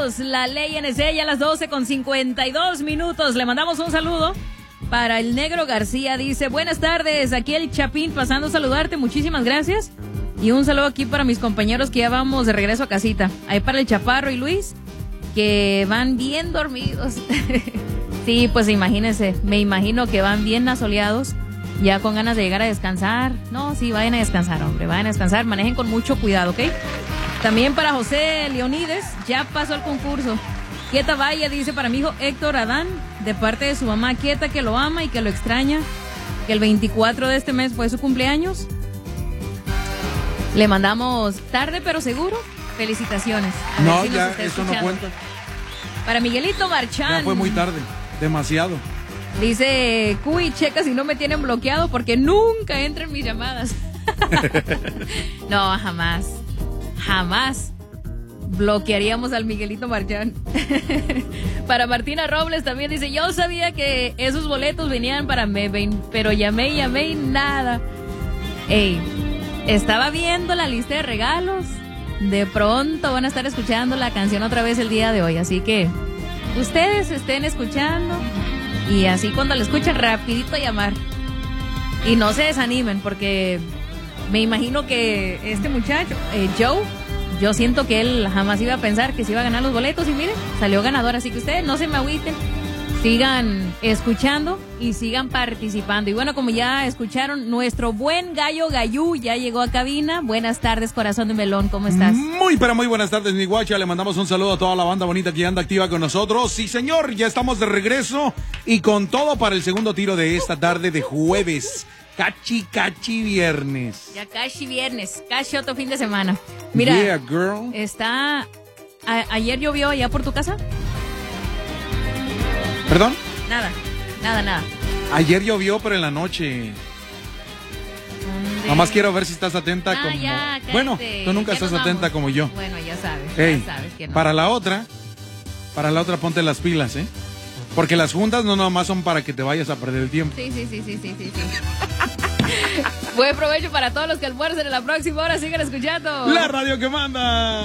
Somos la ley NC, ya a las 12:52. Le mandamos un saludo para el Negro García. Dice, buenas tardes, aquí el Chapín pasando a saludarte, muchísimas gracias. Y un saludo aquí para mis compañeros que ya vamos de regreso a casita. Ahí para el Chaparro y Luis, que van bien dormidos. Sí, pues imagínense, me imagino que van bien asoleados, ya con ganas de llegar a descansar. No, sí, vayan a descansar, hombre, vayan a descansar, manejen con mucho cuidado, ¿ok? También para José Leonides, ya pasó el concurso. Quieta Vaya dice para mi hijo Héctor Adán, de parte de su mamá Quieta, que lo ama y que lo extraña, que el 24 de este mes fue su cumpleaños. Le mandamos tarde pero seguro felicitaciones. No, ya eso no cuenta. Para Miguelito Marchán. Ya fue muy tarde, demasiado. Dice, Cuy, checa si no me tienen bloqueado porque nunca entran mis llamadas. No, jamás bloquearíamos al Miguelito Marchán. Para Martina Robles también dice, yo sabía que esos boletos venían para Meben, pero llamé y nada. Ey, estaba viendo la lista de regalos. De pronto van a estar escuchando la canción otra vez el día de hoy, así que ustedes estén escuchando y así cuando la escuchen rapidito llamar y no se desanimen, porque me imagino que este muchacho, Joe, yo siento que él jamás iba a pensar que se iba a ganar los boletos y miren, salió ganador, así que ustedes no se me agüiten, sigan escuchando y sigan participando. Y bueno, como ya escucharon, nuestro buen Gallo Gallú ya llegó a cabina. Buenas tardes, corazón de melón, ¿cómo estás? Muy buenas tardes, mi guacha. Le mandamos un saludo a toda la banda bonita que anda activa con nosotros. Sí, señor, ya estamos de regreso y con todo para el segundo tiro de esta tarde de jueves. Cachi viernes. Ya casi viernes, casi otro fin de semana. Mira, yeah, girl. ¿Ayer llovió allá por tu casa? ¿Perdón? Nada. Ayer llovió, pero en la noche. Nomás quiero ver si estás atenta como... Ya, bueno, tú nunca estás atenta como yo. Bueno, ya sabes que no. Para la otra ponte las pilas, ¿eh? Porque las juntas no nomás son para que te vayas a perder el tiempo. Sí. Buen provecho para todos los que almuercen en la próxima hora. Sigan escuchando la radio que manda.